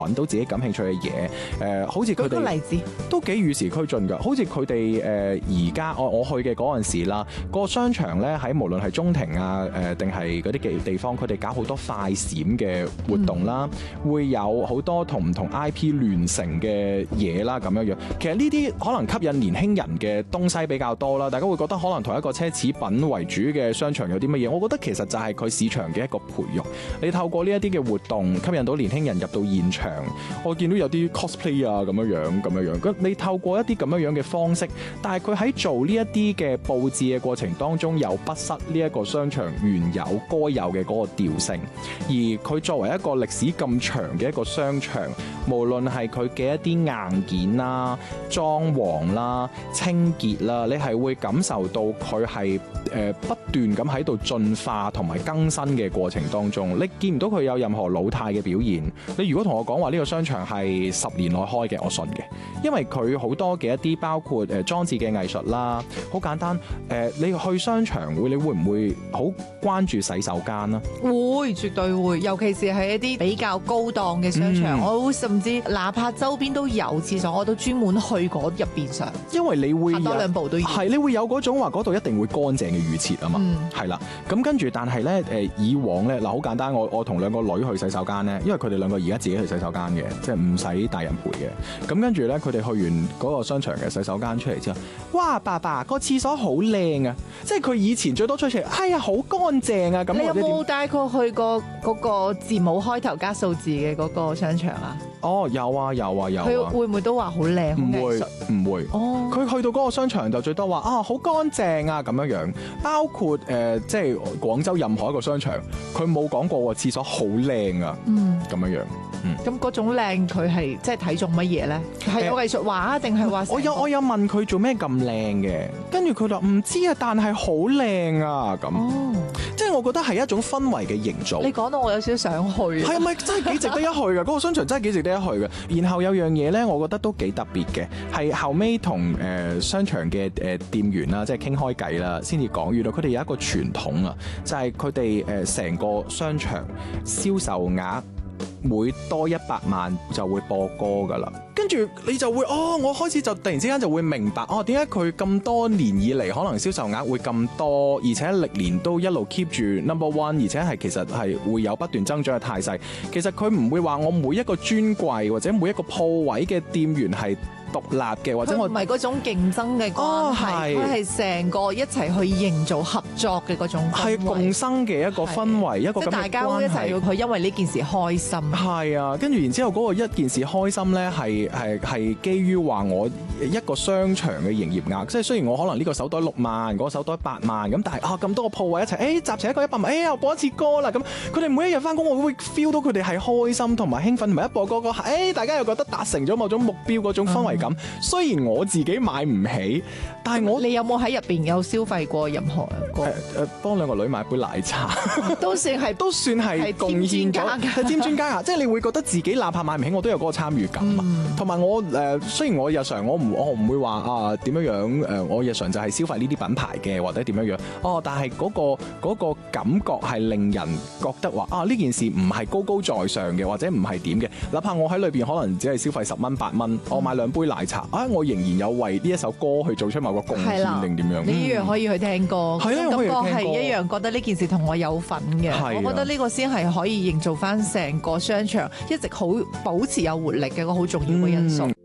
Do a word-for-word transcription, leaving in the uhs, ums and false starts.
揾到自己感興趣嘅嘢，誒、呃，好似佢舉個例哋子， 都幾與時俱進㗎。好似佢哋誒而家我我去嘅嗰陣時啦，個商場咧喺無論係中庭啊誒定係嗰啲嘅地方，佢哋搞好多快閃嘅活動啦，嗯、會有好多同唔同 I P 聯成嘅嘢啦咁樣樣。其實呢啲可能吸引年輕人嘅東西比較多啦，大家會覺得可能同一個奢侈品為主嘅商場有啲乜嘢？我覺得其實就係佢市場嘅一個培育。你透過呢一啲嘅活動吸引到年輕人入到現場。我見到有啲 cosplay 啊咁樣樣咁樣樣，咁你透過一啲咁樣樣嘅方式，但係佢喺做呢一啲嘅佈置嘅過程當中，又不失呢一個商場原有該有嘅嗰個調性。而佢作為一個歷史咁長嘅一個商場，無論係佢嘅一啲硬件啦、裝潢啦、清潔啦，你係會感受到佢係誒不斷咁喺度進化同埋更新嘅過程當中，你見唔到佢有任何老態嘅表現。你如果同我講話呢個商場係十年內開嘅，我信嘅，因為佢好多嘅一啲包括誒裝置嘅藝術啦，好簡單誒、呃，你去商場會，你會唔會好關注洗手間啊？ 會，絕對會，尤其是係一啲比較高檔嘅商場，嗯、我甚至哪怕周邊都有廁所，我都專門去嗰入邊上， 因為你會多兩步都要係，你會有嗰種話嗰度一定會乾淨嘅預設啊嘛，係啦、嗯，咁跟住，但係咧誒，以往咧嗱好簡單，我我同兩個女去洗手間咧，因為佢哋兩個而家自己去洗手間嘅，即係唔使大人陪嘅。咁跟住咧，佢哋去完嗰個商場嘅洗手間出嚟之後，哇！爸爸個廁所好靚啊！即係佢以前最多出嚟，哎呀好乾淨啊！咁你有冇帶佢去過嗰個字母開頭加數字嘅嗰個商場啊？ 哦，有啊，有啊，有啊。 佢會唔會都話好靚？ 唔會，唔會。哦。佢去到嗰個商場就最多話啊，好乾淨啊咁樣樣。包括誒、呃，即係廣州任何一個商場，佢冇講過廁所好靚啊。嗯。咁樣樣。嗯。咁嗰種靚，佢係即係睇中乜嘢咧？係有藝術畫啊，定係話？ 我有我有問佢做咩咁靚嘅，跟住佢就唔知啊，但係好靚啊咁。哦。即係我覺得係一種氛圍嘅營造。 你講到我有少少想去。係咪真係幾值得一去嘅？嗰個商場真係幾值得一去嘅。然後有樣嘢咧，我覺得都幾特別嘅，係後尾同誒商場嘅誒店員啦，即係傾開偈啦，先至講。原來佢哋有一個傳統啊，就係佢哋誒成個商場銷售額每多一百萬就會播歌噶啦。跟住你就會哦，我開始就突然之間就會明白哦，點解佢咁多年以嚟可能銷售額會咁多，而且歷年都一路 keep 住 number one， 而且係其實係會有不斷增長嘅態勢。其實佢唔會話我每一個專櫃或者每一個鋪位嘅店員係獨立嘅，或者我唔係嗰種競爭嘅關係，佢係成個一齊去營造合作嘅嗰種氛圍， 係共生嘅一個氛圍，一個咁嘅關係。即係大家一齊要去，因為呢件事開心。係啊，跟住然之後嗰個一件事開心咧，係係係基於話我一個商場嘅營業額，即係雖然我可能呢個手袋六萬，嗰、嗰個手袋八萬咁，但係啊咁多個鋪位一齊，誒、欸、集齊一個一百萬，誒、欸、又播一次歌啦咁，佢哋每一日翻工，我會 feel 到佢哋係開心同埋興奮，同埋一播歌歌，誒、欸、大家又覺得達成咗某種目標嗰種氛圍感。嗯、雖然我自己買唔起，但係我你有冇喺入邊有消費過任何個？誒誒、 呃，幫兩個女買杯奶茶， 都算係都算係貢獻咗，係添磚加牙，即係你會覺得自己哪怕買唔起，我都有嗰個參與感啊。同埋、嗯、我誒、呃，雖然我日常我唔我唔會話啊點樣樣誒，我日常就係消費呢啲品牌嘅或者點樣樣哦，但係嗰、嗰個嗰個感覺係令人覺得話啊呢件事唔係高高在上嘅，或者唔係點嘅，哪怕我喺裏邊可能只係消費十蚊八蚊，我買兩杯奶茶啊，我仍然有為呢一首歌去做出某個貢獻定點樣？ 你一樣可以去聽歌， 係啊、嗯， 感覺係一樣覺得呢件事同我有份嘅。的我覺得呢個先係可以營造翻成個商場一直好保持有活力嘅一個好重要嘅因素。嗯。